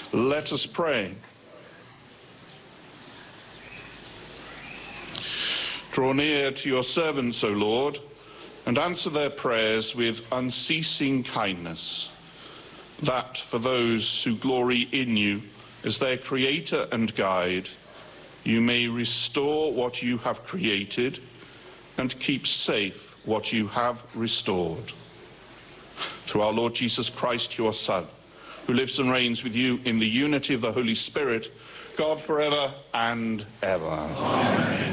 Let us pray. Draw near to your servants, O Lord, and answer their prayers with unceasing kindness, that for those who glory in you as their creator and guide, you may restore what you have created and keep safe what you have restored. Through our Lord Jesus Christ, your Son, who lives and reigns with you in the unity of the Holy Spirit, God forever and ever. Amen.